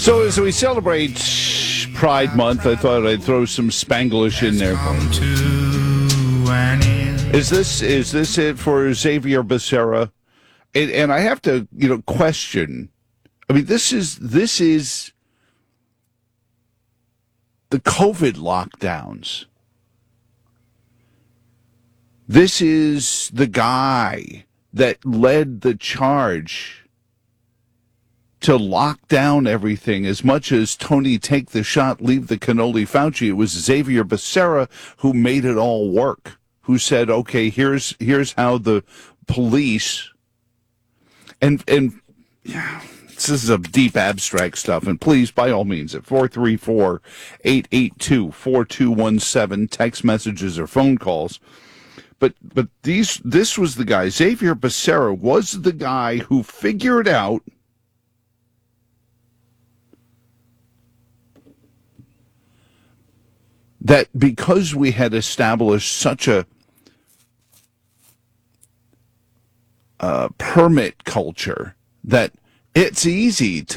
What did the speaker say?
So as we celebrate Pride Month, I thought I'd throw some Spanglish in there. Is this it for Xavier Becerra? And I have to, question. I mean, this is the COVID lockdowns. This is the guy that led the charge to lock down everything. As much as Tony take the shot, leave the cannoli Fauci, it was Xavier Becerra who made it all work, who said, okay, here's how the police, and yeah, this is a deep abstract stuff, and please, by all means, at 434-882-4217, text messages or phone calls. But this was the guy, Xavier Becerra was the guy who figured out that because we had established such a permit culture, that it's easy to